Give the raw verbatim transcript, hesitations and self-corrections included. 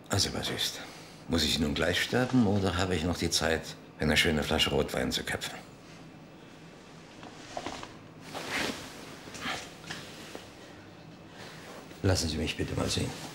Also, was ist? Muss ich nun gleich sterben oder habe ich noch die Zeit, eine schöne Flasche Rotwein zu köpfen? Lassen Sie mich bitte mal sehen.